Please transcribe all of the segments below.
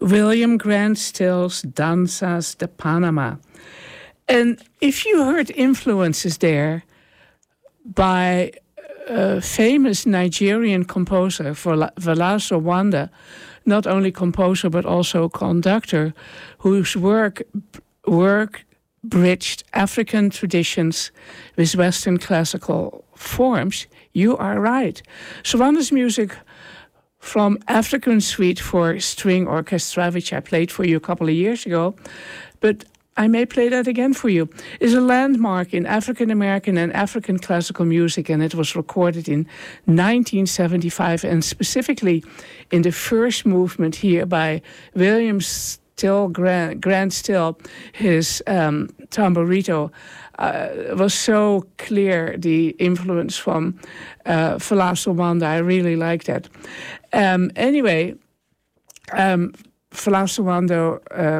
William Grant Still's Danzas de Panama. And if you heard influences there by a famous Nigerian composer, Valaso Wanda, not only composer but also conductor, whose work bridged African traditions with Western classical forms, you are right. So Wanda's music from African Suite for String Orchestra, which I played for you a couple of years ago, but I may play that again for you, is a landmark in African American and African classical music, and it was recorded in 1975, and specifically in the first movement here by William Still, Grant Still, his tamburito. Was so clear, the influence from Valaso Wanda. I really like that. Anyway, Valaso Wanda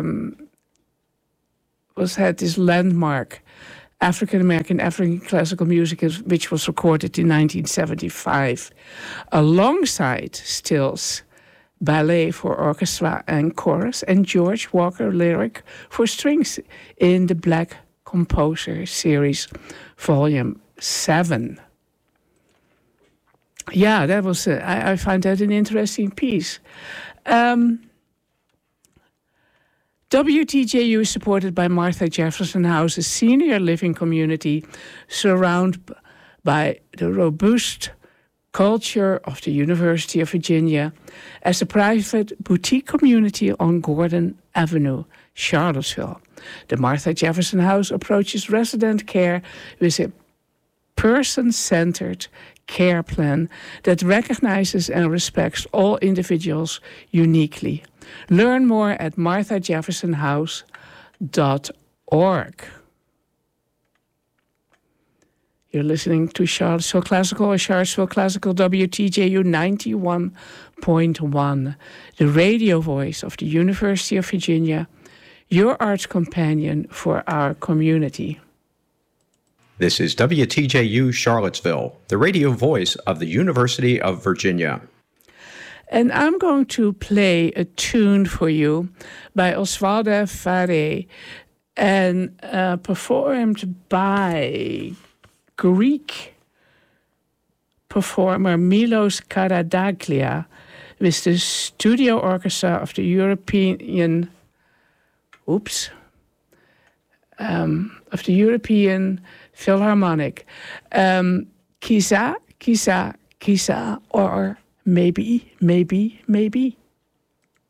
had this landmark African-American, African classical music, which was recorded in 1975, alongside Still's ballet for orchestra and chorus, and George Walker lyric for strings in the Black Composer Series, Volume 7. Yeah, that was. I find that an interesting piece. WTJU is supported by Martha Jefferson House, a senior living community surrounded by the robust culture of the University of Virginia as a private boutique community on Gordon Avenue, Charlottesville. The Martha Jefferson House approaches resident care with a person-centered care plan that recognizes and respects all individuals uniquely. Learn more at marthajeffersonhouse.org. You're listening to Charlottesville Classical or Charlottesville Classical WTJU 91.1, the radio voice of the University of Virginia, your arts companion for our community. This is WTJU Charlottesville, the radio voice of the University of Virginia. And I'm going to play a tune for you by Oswaldo Faré and performed by Greek performer Milos Karadaglia with the studio orchestra of the European Philharmonic. Kisa, or maybe.